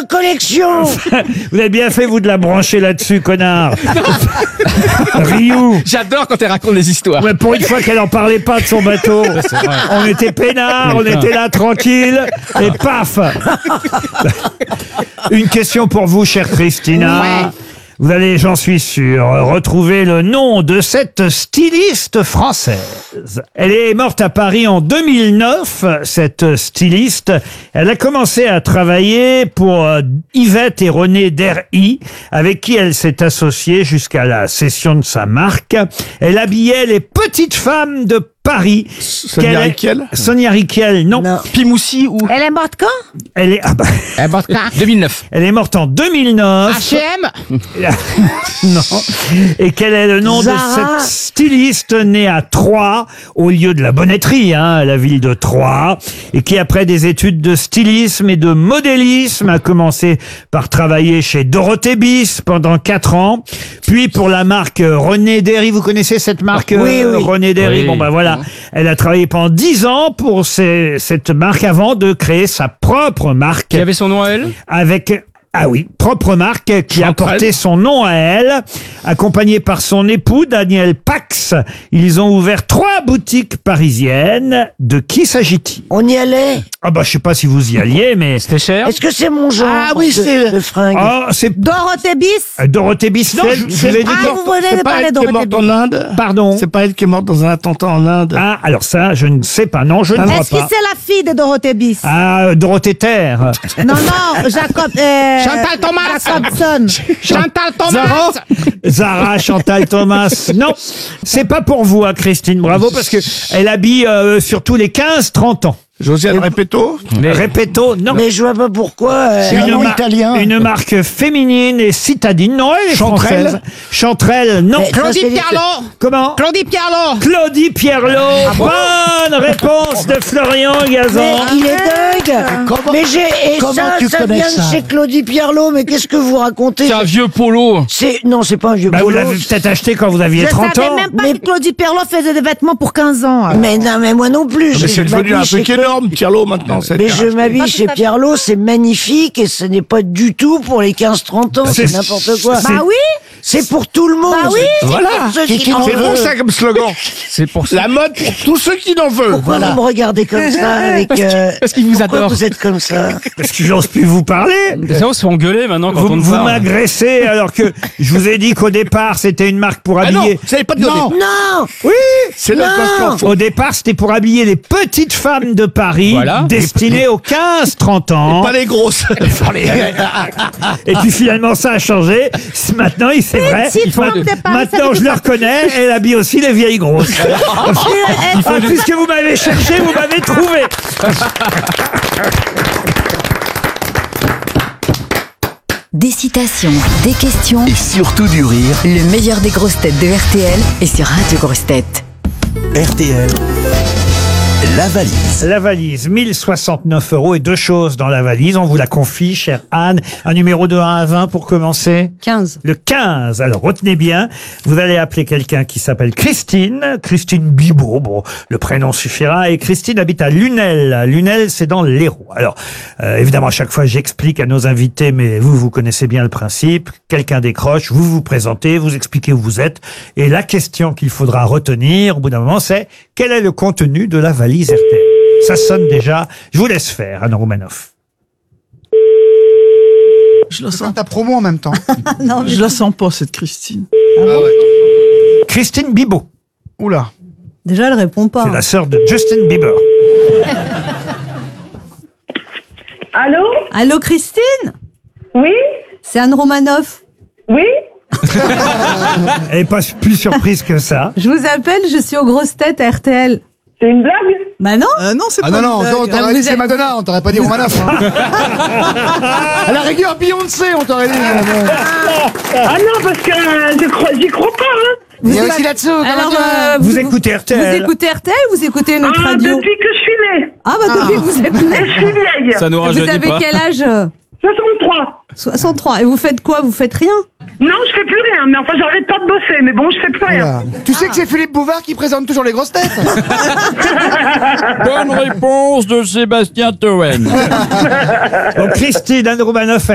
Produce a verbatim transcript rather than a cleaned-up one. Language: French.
de collection. Vous avez bien fait, vous, de la brancher là-dessus, connard. Ryu. J'adore quand elle raconte des histoires. Ouais, pour une fois qu'elle en parlait pas de son bateau. On était peinards, on était là tranquille, et paf. Une question pour vous, chère Christina. Ouais. Vous allez, j'en suis sûr, retrouver le nom de cette styliste française. Elle est morte à Paris en deux mille neuf, cette styliste. Elle a commencé à travailler pour euh, Yvette et René Derhy, avec qui elle s'est associée jusqu'à la cession de sa marque. Elle habillait les petites femmes de Paris. Sonia Qu'elle est- Rykiel Sonia Rykiel, non. Non. Pimoussi ou... Elle est morte quand? Elle est, ah bah, Eh ben, deux mille neuf. elle est morte en deux mille neuf. H et M. Non. Et quel est le nom Zara. de cette styliste née à Troyes, au lieu de la Bonnetterie, hein, la ville de Troyes, et qui, après des études de stylisme et de modélisme, a commencé par travailler chez Dorothée Bis pendant quatre ans, puis pour la marque euh, René Derhy. Vous connaissez cette marque Oui, euh, oui. René Derhy? Oui. Bon, ben voilà. Elle a travaillé pendant dix ans pour ces- cette marque avant de créer sa propre marque Qui avait son nom à elle? avec, ah oui, propre marque qui a Chantal. porté son nom à elle, accompagnée par son époux Daniel Pax. Ils ont ouvert trois boutiques parisiennes. De qui s'agit-il? On y allait. Ah bah je sais pas si vous y alliez, mais C'était cher? Est-ce que c'est mon genre Ah de- oui, c'est- de fringue? oh c'est Dorothée Bis. Euh, Dorothée Bis. Non, C'est- je, je c'est- vous ai dit Ah, que- vous venez C'est de pas parler elle de qui est Dorothée morte Bis. en Inde? Pardon. C'est pas elle qui est morte dans un attentat en Inde? Ah alors ça, je ne sais pas. Non, je ne crois Est-ce que pas. c'est la fille de Dorothée Bis? Ah, euh, Dorothée Terre. Non, non, Jacob. euh, Chantal Thomas. Jacobson. Chantal Thomas. Zara, Chantal Thomas. Non, c'est pas pour vous, hein, Christine. Bravo, parce que elle habille euh, surtout les quinze trente ans. Josiane Repetto? Répétons, non. Mais je vois pas pourquoi. euh, Une, non, mar- italien. une marque féminine et citadine. Non, elle est Chanterelle. française. Chanterelle, non. Mais ça, Claudie c'est- Pierlot. Comment? Claudie Pierlot. Claudie Pierlot. Bonne réponse de Florian Gazan. Mais il est dingue. Mais j'ai et comment ça, tu ça connais vient ça de chez Claudie Pierlot. Mais qu'est-ce que vous racontez? C'est un vieux polo. C'est non, c'est pas un vieux Bah, vous polo. l'avez peut-être acheté quand vous aviez Je trente savais ans. même pas Mais- que Claudie Pierlot faisait des vêtements pour quinze ans. Mais non, mais moi non plus. Mais Je c'est devenu un m'habille truc chez- énorme, Pierlot, maintenant. c'est- Mais je m'habille Pas chez tout à fait. Pierlot, c'est magnifique et ce n'est pas du tout pour les quinze trente ans, c'est C'est- n'importe quoi. c'est- Bah oui. C'est pour tout le monde. Bah oui. C'est Voilà. pour ceux Qui- qui qui- en C'est bon veulent. ça comme slogan. C'est pour ça. La mode pour tous ceux qui n'en veulent. Pourquoi vous me regardez comme ça avec euh, parce qu'il vous pourquoi adore. vous êtes comme ça? Parce que j'ose plus vous parler. Ça, on se fait engueuler maintenant quand Vous, on ne vous parle. m'agressez alors que je vous ai dit qu'au départ c'était une marque pour Ah non, habiller. vous savez pas de Non. Non. Oui. C'est notre Non. constant. Au départ, c'était pour habiller les petites femmes de Paris, Voilà. destinées aux quinze trente ans. Pas les grosses. Et puis finalement, ça a changé. C'est- Maintenant, il- c'est vrai. petites femmes de Paris, ça Maintenant, veut je tout le ça. reconnais. Elle habille aussi les vieilles grosses. Ah, puisque vous m'avez cherché, vous m'avez trouvé. Des citations, des questions, Et surtout du rire. le meilleur des grosses têtes de R T L et sur Radio Grosses Têtes. R T L, la valise. La valise, mille soixante-neuf euros et deux choses dans la valise. On vous la confie, chère Anne. Un numéro de un à vingt pour commencer. quinze. Le quinze. Alors, retenez bien. Vous allez appeler quelqu'un qui s'appelle Christine. Christine Bibot. Bon, le prénom suffira. Et Christine habite à Lunel. Lunel, c'est dans l'Hérault. Alors, euh, évidemment, à chaque fois, j'explique à nos invités, mais vous, vous connaissez bien le principe. Quelqu'un décroche, vous vous présentez, vous expliquez où vous êtes. Et la question qu'il faudra retenir, au bout d'un moment, c'est quel est le contenu de la valise R T L? Ça sonne déjà. Je vous laisse faire, Anne Romanoff. Je la sens ta promo en même temps. Non, Je la sens pas, cette Christine. Christine Bibot. Oula. déjà, elle répond pas. C'est la sœur de Justin Bieber. Allô? Allô, Christine? Oui? C'est Anne Romanoff. Oui? Elle n'est pas plus surprise que ça. Je vous appelle, je suis aux grosses têtes à R T L. C'est une blague? Bah non. Euh, non, c'est Ah pas non, non, une on blague. t'aurait Ah, dit vous c'est êtes- Madonna, on t'aurait pas dit Romanoff. À la rigueur, Beyoncé, on t'aurait dit. Ah non, parce que euh, je crois, j'y crois pas, hein. Il y a aussi là-dessous. Alors, euh, Vous écoutez R T Vous L. écoutez R T L ou vous écoutez une autre Ah, radio? depuis que je suis née. Ah bah depuis que vous êtes Et née. je suis vieille. Ça nous Vous rajeunit avez pas. quel âge? soixante-trois. soixante-trois. Et vous faites quoi? Vous faites rien? Non, je fais plus rien, mais enfin, j'arrête pas de bosser, mais bon, je fais plus rien. Voilà. Tu sais que c'est Philippe Bouvard qui présente toujours les grosses têtes. Bonne réponse de Sébastien Toen. Donc Christine Anne Romanoff